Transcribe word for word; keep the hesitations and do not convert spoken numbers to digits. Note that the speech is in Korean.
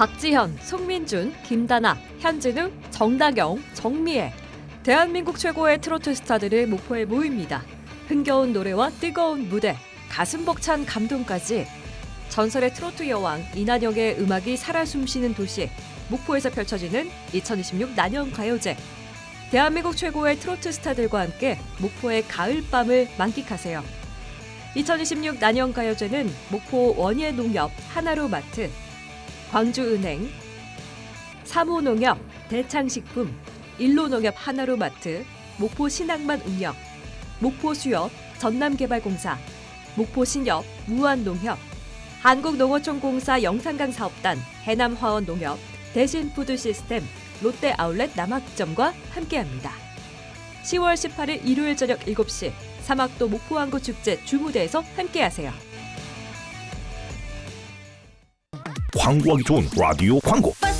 박지현, 송민준, 김다나, 현진우, 정다경, 정미애. 대한민국 최고의 트로트 스타들을 목포에 모입니다. 흥겨운 노래와 뜨거운 무대, 가슴 벅찬 감동까지 전설의 트로트 여왕 이난영의 음악이 살아 숨쉬는 도시 목포에서 펼쳐지는 이천이십육 난영가요제. 대한민국 최고의 트로트 스타들과 함께 목포의 가을밤을 만끽하세요. 이천이십육 난영가요제는 목포 원예농협 하나로마트, 광주은행, 삼호농협, 대창식품, 일로농협 하나로마트, 목포신항만 운영, 목포수협, 전남개발공사, 목포신협, 무안농협, 한국농어촌공사 영산강사업단, 해남화원농협, 대신푸드시스템, 롯데아울렛 남학점과 함께합니다. 시월 십팔일 일요일 저녁 일곱 시 사막도 목포항구축제 주무대에서 함께하세요. 광고하기 좋은 라디오 광고.